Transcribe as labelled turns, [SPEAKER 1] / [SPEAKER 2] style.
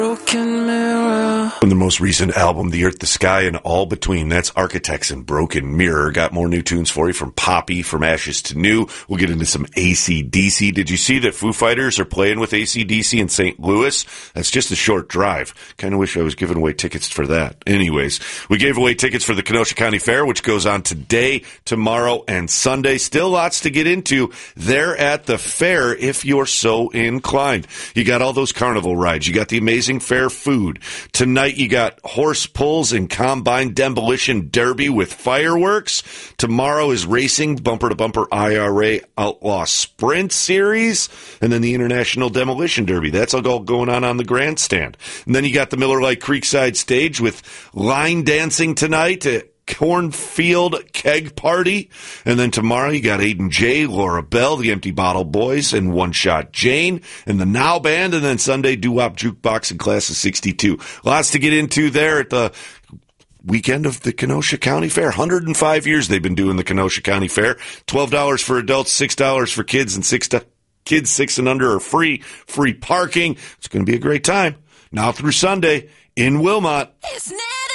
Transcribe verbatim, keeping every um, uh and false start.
[SPEAKER 1] Broken Mirror.
[SPEAKER 2] From the most recent album, The Earth, the Sky, and All Between, that's Architects and Broken Mirror. Got more new tunes for you from Poppy, From Ashes to New. We'll get into some A C D C. Did you see that Foo Fighters are playing with A C D C in Saint Louis? That's just a short drive. Kind of wish I was giving away tickets for that. Anyways, we gave away tickets for the Kenosha County Fair, which goes on today, tomorrow, and Sunday. Still lots to get into there at the fair if you're so inclined. You got all those carnival rides. You got the amazing fair food. Tonight you got horse pulls and combine demolition derby with fireworks. Tomorrow is racing, bumper-to-bumper I R A Outlaw Sprint Series, and then the International Demolition Derby. That's all going on on the grandstand. And then you got the Miller Lite Creekside stage with line dancing tonight at Cornfield Keg Party. And then tomorrow you got Aiden J, Laura Bell, the Empty Bottle Boys, and One Shot Jane, and the Now Band, and then Sunday Doo-Wop Jukebox and Class of sixty-two. Lots to get into there at the weekend of the Kenosha County Fair. one hundred five years they've been doing the Kenosha County Fair. twelve dollars for adults, six dollars for kids, and six to, kids six and under are free. Free parking. It's going to be a great time. Now through Sunday in Wilmot.
[SPEAKER 1] It's